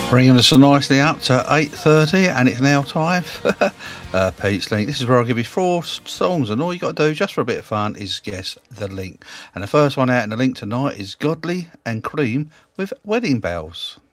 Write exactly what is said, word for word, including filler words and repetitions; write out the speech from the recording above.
Bringing us nicely up to eight thirty, and it's now time for uh, Pete's Link. This is where I give you four songs, and all you got to do, just for a bit of fun, is guess the link. And the first one out in the link tonight is Godley and Cream with Wedding Bells.